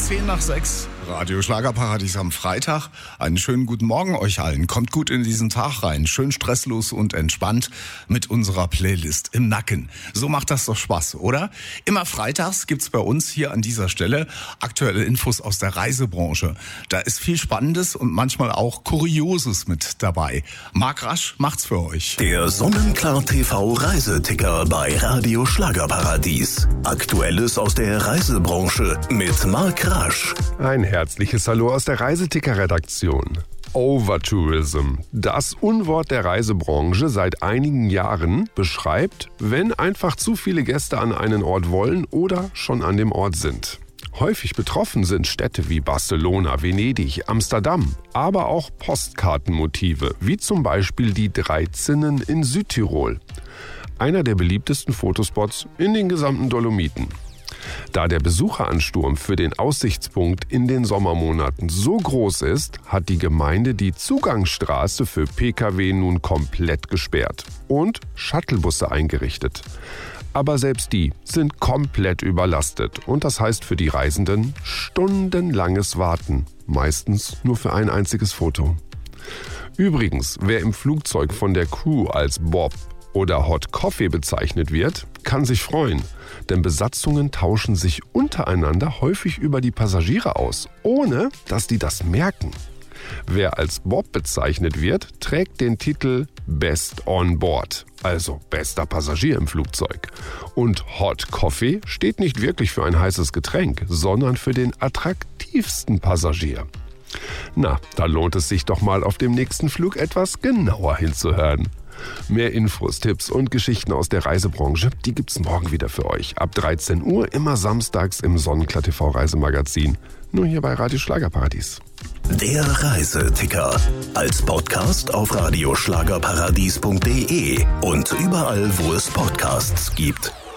6:10, Radio Schlagerparadies am Freitag. Einen schönen guten Morgen euch allen. Kommt gut in diesen Tag rein. Schön stresslos und entspannt mit unserer Playlist im Nacken. So macht das doch Spaß, oder? Immer freitags gibt's bei uns hier an dieser Stelle aktuelle Infos aus der Reisebranche. Da ist viel Spannendes und manchmal auch Kurioses mit dabei. Marc Rasch macht's für euch. Der Sonnenklar TV Reiseticker bei Radio Schlagerparadies. Aktuelles aus der Reisebranche mit Marc Rasch. Ein herzliches Hallo aus der Reiseticker-Redaktion. Overtourism, das Unwort der Reisebranche seit einigen Jahren, beschreibt, wenn einfach zu viele Gäste an einen Ort wollen oder schon an dem Ort sind. Häufig betroffen sind Städte wie Barcelona, Venedig, Amsterdam, aber auch Postkartenmotive, wie zum Beispiel die Drei Zinnen in Südtirol. Einer der beliebtesten Fotospots in den gesamten Dolomiten. Da der Besucheransturm für den Aussichtspunkt in den Sommermonaten so groß ist, hat die Gemeinde die Zugangsstraße für Pkw nun komplett gesperrt und Shuttlebusse eingerichtet. Aber selbst die sind komplett überlastet und das heißt für die Reisenden stundenlanges Warten, meistens nur für ein einziges Foto. Übrigens, wer im Flugzeug von der Crew als Bob oder Hot Coffee bezeichnet wird, kann sich freuen, denn Besatzungen tauschen sich untereinander häufig über die Passagiere aus, ohne dass die das merken. Wer als Bob bezeichnet wird, trägt den Titel Best on Board, also bester Passagier im Flugzeug. Und Hot Coffee steht nicht wirklich für ein heißes Getränk, sondern für den attraktivsten Passagier. Na, da lohnt es sich doch mal auf dem nächsten Flug etwas genauer hinzuhören. Mehr Infos, Tipps und Geschichten aus der Reisebranche, die gibt's morgen wieder für euch. Ab 13 Uhr, immer samstags im Sonnenklar TV Reisemagazin. Nur hier bei Radio Schlagerparadies. Der Reiseticker. Als Podcast auf radioschlagerparadies.de und überall, wo es Podcasts gibt.